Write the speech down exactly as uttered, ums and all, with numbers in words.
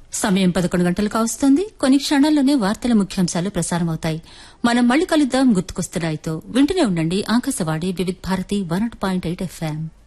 సమయం పదకొండు గంటలు కావస్తోంది. కొన్ని క్షణాల్లోనే వార్తల ముఖ్యాంశాలు ప్రసారమవుతాయి. మనం మళ్లీ కలుద్దాం గుర్తుకొస్తున్నాయితో. వింటూనే ఉండండి ఆకాశవాణి వివిధ Bharati one point eight FM.